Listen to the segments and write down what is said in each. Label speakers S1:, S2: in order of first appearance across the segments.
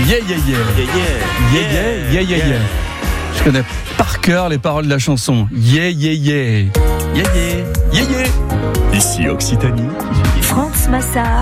S1: Yeah, yeah, yeah. Yeah, yeah, yeah, yeah, yeah. Je connais par cœur les paroles de la chanson. Yeah, yeah, yeah. Yeah, yeah, yeah, yeah.
S2: Ici Occitanie.
S3: France Massard.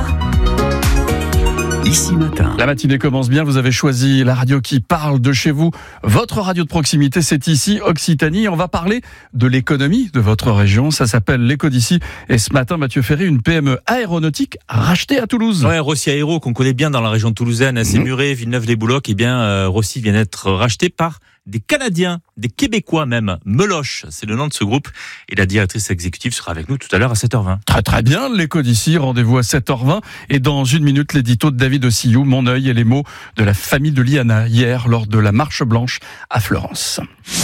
S2: Ici Matin.
S1: La matinée commence bien, vous avez choisi la radio qui parle de chez vous. Votre radio de proximité, c'est ici Occitanie. On va parler de l'économie de votre région. Ça s'appelle l'Éco d'ici. Et ce matin, Mathieu Ferry, une PME aéronautique rachetée à Toulouse.
S4: Ouais, Rossi Aéro, qu'on connaît bien dans la région toulousaine, assez Muret, Villeneuve-les-Boulocs. Eh bien, Rossi vient d'être racheté par des Canadiens, des Québécois même. Meloche, c'est le nom de ce groupe. Et la directrice exécutive sera avec nous tout à l'heure à 7h20.
S1: Très très bien, l'Éco d'ici, rendez-vous à 7h20. Et dans une minute, l'édito de David Ossillou, Mon œil et les mots de la famille de Liana, hier lors de la marche blanche à Fleurance.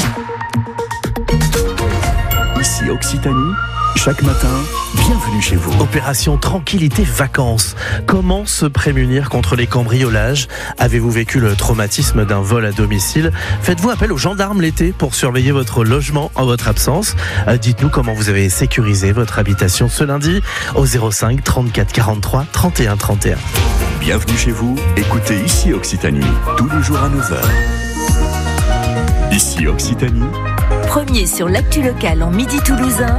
S2: Ici Occitanie. Chaque matin, bienvenue chez vous.
S5: Opération Tranquillité Vacances. Comment se prémunir contre les cambriolages ? Avez-vous vécu le traumatisme d'un vol à domicile ? Faites-vous appel aux gendarmes l'été pour surveiller votre logement en votre absence ? Dites-nous comment vous avez sécurisé votre habitation ce lundi au 05 34 43 31 31.
S2: Bienvenue chez vous. Écoutez Ici Occitanie, tous les jours à 9h. Ici Occitanie.
S3: Premier sur l'actu locale en midi toulousain.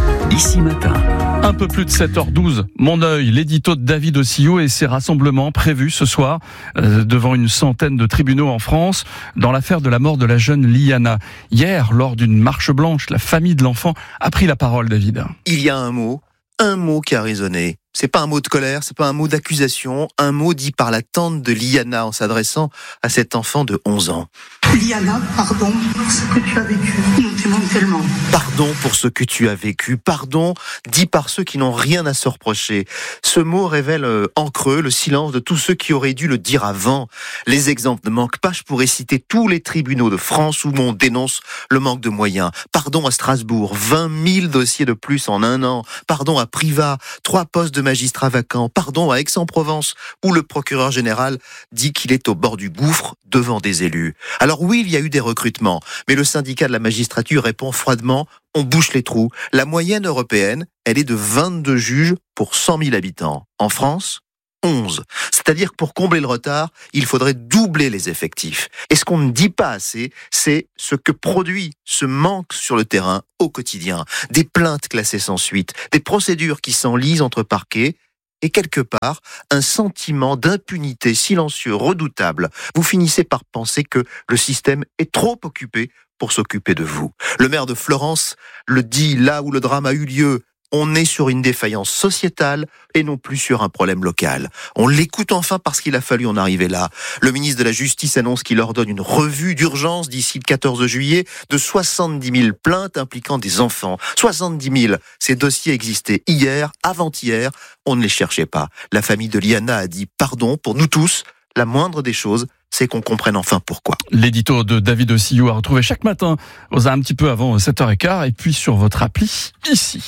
S2: Ici Matin.
S1: Un peu plus de 7h12, Mon œil, l'édito de David Ossillou et ses rassemblements prévus ce soir devant une centaine de tribunaux en France dans l'affaire de la mort de la jeune Liana. Hier, lors d'une marche blanche, la famille de l'enfant a pris la parole, David.
S6: Il y a un mot qui a résonné. C'est pas un mot de colère, c'est pas un mot d'accusation, un mot dit par la tante de Liana en s'adressant à cet enfant de 11 ans.
S7: Liana, pardon pour ce que tu as vécu. Nous t'aimons tellement.
S6: Pardon pour ce que tu as vécu. Pardon dit par ceux qui n'ont rien à se reprocher. Ce mot révèle en creux le silence de tous ceux qui auraient dû le dire avant. Les exemples ne manquent pas. Je pourrais citer tous les tribunaux de France où on dénonce le manque de moyens. Pardon à Strasbourg, 20 000 dossiers de plus en un an. Pardon à Privas, 3 postes de magistrats vacants. Pardon à Aix-en-Provence où le procureur général dit qu'il est au bord du gouffre devant des élus. Alors oui, il y a eu des recrutements, mais le syndicat de la magistrature répond froidement, on bouche les trous. La moyenne européenne, elle est de 22 juges pour 100 000 habitants. En France, 11. C'est-à-dire que pour combler le retard, il faudrait doubler les effectifs. Et ce qu'on ne dit pas assez, c'est ce que produit ce manque sur le terrain au quotidien. Des plaintes classées sans suite, des procédures qui s'enlisent entre parquets, et quelque part, un sentiment d'impunité silencieux, redoutable. Vous finissez par penser que le système est trop occupé pour s'occuper de vous. Le maire de Fleurance le dit là où le drame a eu lieu. On est sur une défaillance sociétale et non plus sur un problème local. On l'écoute enfin parce qu'il a fallu en arriver là. Le ministre de la Justice annonce qu'il ordonne une revue d'urgence d'ici le 14 juillet de 70 000 plaintes impliquant des enfants. 70 000. Ces dossiers existaient hier, avant-hier. On ne les cherchait pas. La famille de Liana a dit pardon pour nous tous. La moindre des choses, c'est qu'on comprenne enfin pourquoi.
S1: L'édito de David Ossillou à retrouver chaque matin, un petit peu avant 7h15, et puis sur votre appli, ici.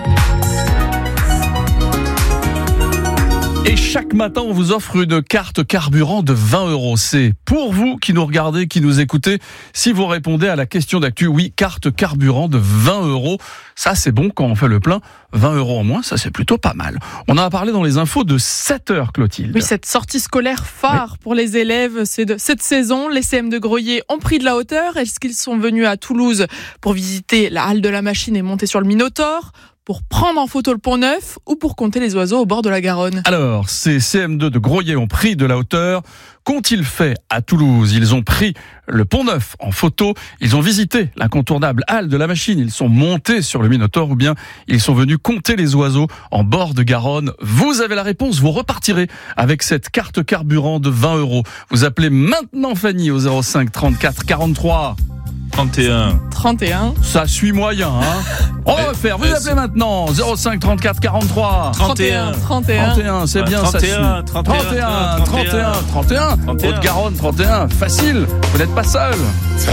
S1: Et chaque matin, on vous offre une carte carburant de 20 €. C'est pour vous qui nous regardez, qui nous écoutez. Si vous répondez à la question d'actu, oui, carte carburant de 20 €. Ça, c'est bon quand on fait le plein. 20 € en moins, ça, c'est plutôt pas mal. On en a parlé dans les infos de 7h, Clotilde.
S8: Oui, cette sortie scolaire phare pour les élèves, c'est de cette saison. Les CM de Groyer ont pris de la hauteur. Est-ce qu'ils sont venus à Toulouse pour visiter la halle de la machine et monter sur le Minotaure ? Pour prendre en photo le Pont Neuf ou pour compter les oiseaux au bord de la Garonne?
S1: Alors, ces CM2 de Groyer ont pris de la hauteur. Qu'ont-ils fait à Toulouse? Ils ont pris le Pont Neuf en photo, ils ont visité l'incontournable halle de la machine, ils sont montés sur le Minotaure ou bien ils sont venus compter les oiseaux en bord de Garonne. Vous avez la réponse, vous repartirez avec cette carte carburant de 20 €. Vous appelez maintenant Fanny au 05 34 43
S4: 31.
S1: Ça suit moyen, hein. On va faire, vous appelez maintenant 05 34 43 31, c'est bien, ça suit. 31. Haute-Garonne 31, facile, vous n'êtes pas seul.